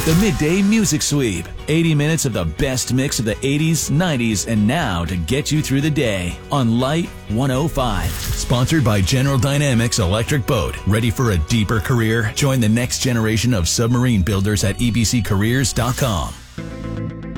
The Midday Music Sweep. 80 minutes of the best mix of the 80s, 90s, and now to get you through the day on Light 105. Sponsored by General Dynamics Electric Boat. Ready for a deeper career? Join the next generation of submarine builders at ebccareers.com.